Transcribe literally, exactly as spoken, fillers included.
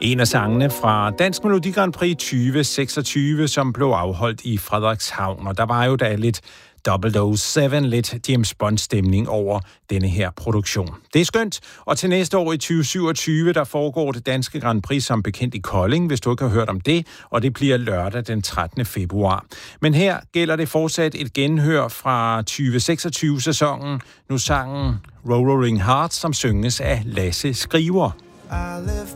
En af sangene fra Dansk Melodi Grand Prix tyve seksogtyve, som blev afholdt i Frederikshavn. Og der var jo da lidt double oh syv, lidt James Bond-stemning over denne her produktion. Det er skønt, og til næste år i tyve syvogtyve, der foregår det danske Grand Prix som bekendt i Kolding, hvis du ikke har hørt om det, og det bliver lørdag den trettende februar. Men her gælder det fortsat et genhør fra tyve seksogtyve-sæsonen, nu sangen Rolling Heart, som synges af Lasse Skriver.